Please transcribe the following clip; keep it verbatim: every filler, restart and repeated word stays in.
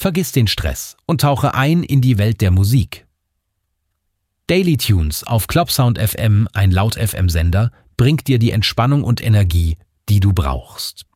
Vergiss den Stress und tauche ein in die Welt der Musik. Daily Tunes auf Clubsound F M, ein Laut-F M-Sender, bringt dir die Entspannung und Energie, die du brauchst.